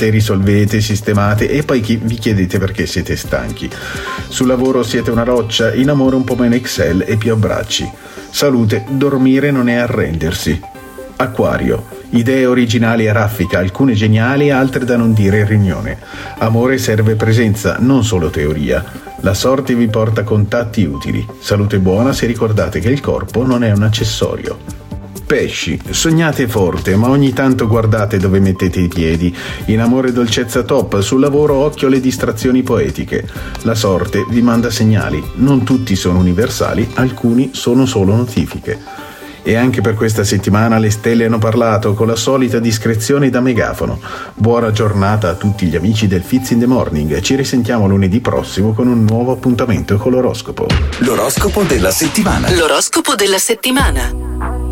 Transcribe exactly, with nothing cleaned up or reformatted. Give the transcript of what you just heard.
pensate, risolvete, sistemate e poi chi- vi chiedete perché siete stanchi. Sul lavoro siete una roccia, in amore un po' meno Excel e più abbracci. Salute, dormire non è arrendersi. Acquario, idee originali a raffica, alcune geniali, altre da non dire in riunione. Amore serve presenza, non solo teoria. La sorte vi porta contatti utili. Salute buona se ricordate che il corpo non è un accessorio. Pesci, sognate forte, ma ogni tanto guardate dove mettete i piedi. In amore dolcezza top, sul lavoro occhio alle distrazioni poetiche. La sorte vi manda segnali, non tutti sono universali, alcuni sono solo notifiche. E anche per questa settimana le stelle hanno parlato con la solita discrezione da megafono. Buona giornata a tutti gli amici del Fizz in the Morning. Ci risentiamo lunedì prossimo con un nuovo appuntamento con l'oroscopo. L'oroscopo della settimana. L'oroscopo della settimana.